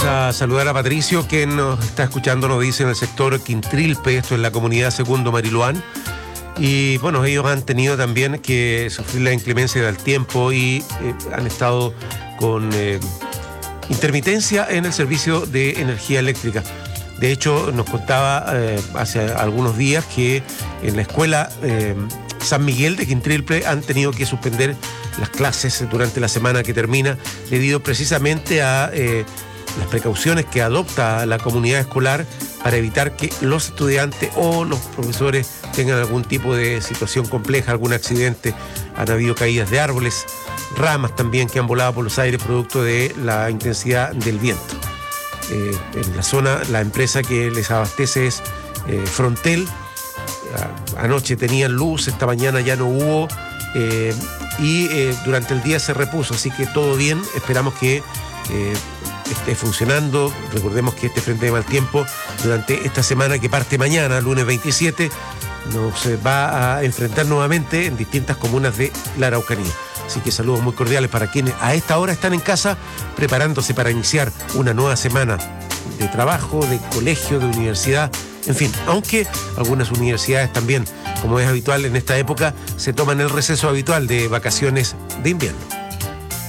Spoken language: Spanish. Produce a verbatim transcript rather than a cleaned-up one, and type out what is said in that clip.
a saludar a Patricio, quien nos está escuchando, nos dice en el sector Quintrilpe, esto es la comunidad Segundo Mariluán. Y bueno, ellos han tenido también que sufrir la inclemencia del tiempo y eh, han estado con eh, intermitencia en el servicio de energía eléctrica. De hecho, nos contaba eh, hace algunos días que en la escuela eh, San Miguel de Quintrilpe han tenido que suspender las clases durante la semana que termina, debido precisamente a eh, las precauciones que adopta la comunidad escolar para evitar que los estudiantes o los profesores tengan algún tipo de situación compleja, algún accidente. Han habido caídas de árboles, ramas también que han volado por los aires producto de la intensidad del viento. Eh, en la zona, la empresa que les abastece es eh, Frontel. Anoche tenían luz, esta mañana ya no hubo eh, y eh, durante el día se repuso, así que todo bien. Esperamos que eh, esté funcionando. Recordemos que este frente de mal tiempo durante esta semana que parte mañana, lunes veintisiete, nos va a enfrentar nuevamente en distintas comunas de la Araucanía. Así que saludos muy cordiales para quienes a esta hora están en casa preparándose para iniciar una nueva semana de trabajo, de colegio, de universidad, en fin, aunque algunas universidades también, como es habitual en esta época, se toman el receso habitual de vacaciones de invierno.